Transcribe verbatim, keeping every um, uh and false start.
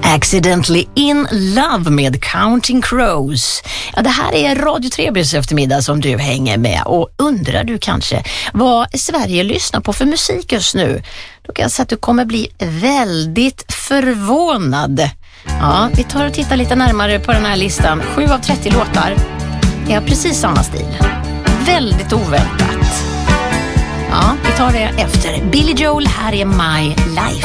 Accidentally in Love med Counting Crows. Ja, det här är Radio Trebys eftermiddag som du hänger med. Och undrar du kanske vad Sverige lyssnar på för musik just nu? Då kan jag säga att du kommer bli väldigt förvånad. Ja, vi tar och tittar lite närmare på den här listan. sju av trettio låtar är precis samma stil. Väldigt oväntat. Ja, vi tar det efter. Billy Joel, här är My Life.